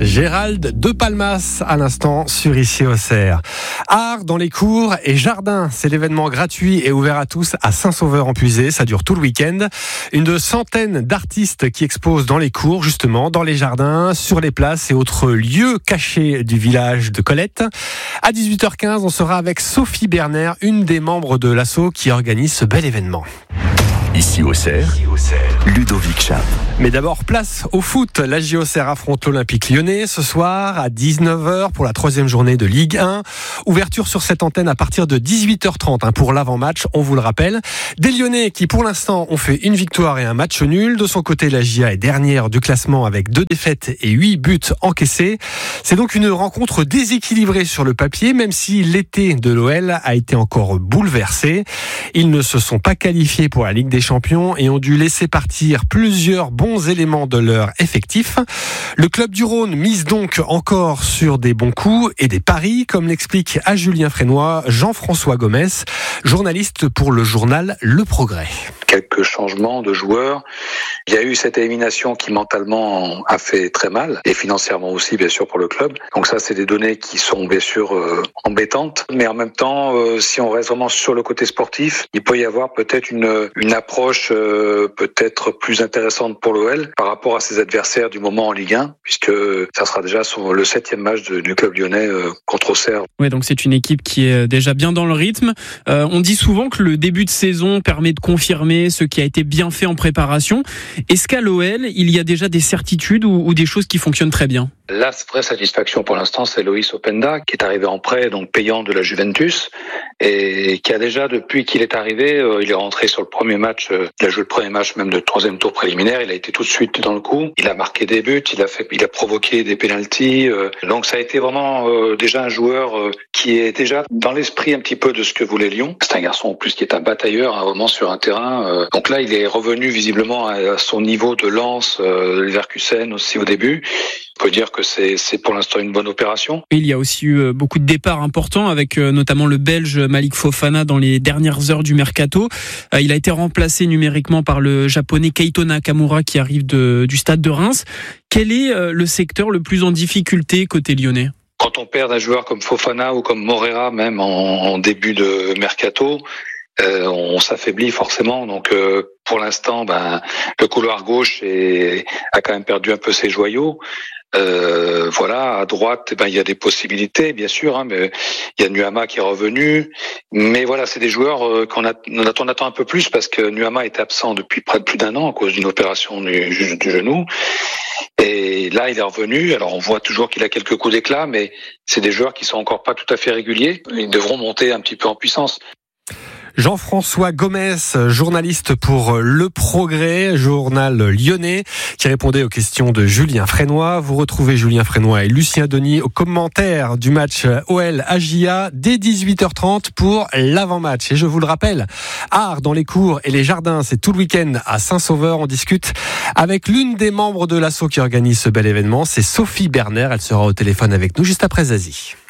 Gérald de Palmas à l'instant sur Ici Auxerre. Art dans les cours et jardins, c'est l'événement gratuit et ouvert à tous à Saint-Sauveur-en-Puisée. Ça dure tout le week-end. Une centaine d'artistes qui exposent dans les cours, justement, dans les jardins, sur les places et autres lieux cachés du village de Colette. À 18h15, on sera avec Sophie Berner, une des membres de l'asso qui organise ce bel événement. Ici Auxerre, Ludovic Chap. Mais d'abord, place au foot. La JOCR affronte l'Olympique Lyonnais ce soir à 19h pour la 3e journée de Ligue 1. Ouverture sur cette antenne à partir de 18h30 pour l'avant-match, on vous le rappelle. Des Lyonnais qui, pour l'instant, ont fait une victoire et un match nul. De son côté, la JA est dernière du classement avec 2 défaites et 8 buts encaissés. C'est donc une rencontre déséquilibrée sur le papier, même si l'été de l'OL a été encore bouleversé. Ils ne se sont pas qualifiés pour la Ligue des Champions et ont dû laisser partir plusieurs bons éléments de leur effectif. Le club du Rhône mise donc encore sur des bons coups et des paris, comme l'explique à Julien Frénois Jean-François Gomez, journaliste pour le journal Le Progrès. Quelques changements de joueurs. Il y a eu cette élimination qui mentalement a fait très mal et financièrement aussi bien sûr pour le club. Donc ça c'est des données qui sont bien sûr embêtantes, mais en même temps si on reste vraiment sur le côté sportif, il peut y avoir peut-être une approche peut-être plus intéressante pour l'OL par rapport à ses adversaires du moment en Ligue 1, puisque ça sera déjà sur le 7e match du club lyonnais contre Auxerre. Ouais, donc c'est une équipe qui est déjà bien dans le rythme. On dit souvent que le début de saison permet de confirmer ce qui a été bien fait en préparation. Est-ce qu'à l'OL, il y a déjà des certitudes ou des choses qui fonctionnent très bien ? La vraie satisfaction pour l'instant, c'est Loïs Openda, qui est arrivé en prêt, donc payant de la Juventus, et qui a déjà, depuis qu'il est arrivé, il est rentré sur le premier match, il a joué le premier match même de 3e tour préliminaire, il a été tout de suite dans le coup, il a marqué des buts, il a provoqué des pénaltys, donc ça a été vraiment déjà un joueur qui est déjà dans l'esprit un petit peu de ce que voulait Lyon. C'est un garçon en plus qui est un batailleur, vraiment sur un terrain, donc là il est revenu visiblement à son niveau de Lens, Leverkusen aussi au début. On peut dire que c'est pour l'instant une bonne opération. Il y a aussi eu beaucoup de départs importants avec notamment le Belge Malik Fofana dans les dernières heures du mercato. Il a été remplacé numériquement par le Japonais Keito Nakamura qui arrive du stade de Reims. Quel est le secteur le plus en difficulté côté lyonnais ? Quand on perd un joueur comme Fofana ou comme Moreira même en début de mercato, on s'affaiblit forcément. Donc pour l'instant, le couloir gauche a quand même perdu un peu ses joyaux. Voilà, à droite, il y a des possibilités, bien sûr, mais il y a Nuama qui est revenu. Mais voilà, c'est des joueurs qu'on attend un peu plus parce que Nuama est absent depuis près de plus d'1 an à cause d'une opération du genou. Et là, il est revenu. Alors, on voit toujours qu'il a quelques coups d'éclat, mais c'est des joueurs qui sont encore pas tout à fait réguliers. Ils devront monter un petit peu en puissance. Jean-François Gomez, journaliste pour Le Progrès, journal lyonnais, qui répondait aux questions de Julien Frénois. Vous retrouvez Julien Frénois et Lucien Denis au commentaire du match OL-AJA dès 18h30 pour l'avant-match. Et je vous le rappelle, art dans les cours et les jardins, c'est tout le week-end à Saint-Sauveur. On discute avec l'une des membres de l'asso qui organise ce bel événement, c'est Sophie Berner. Elle sera au téléphone avec nous juste après Zazie.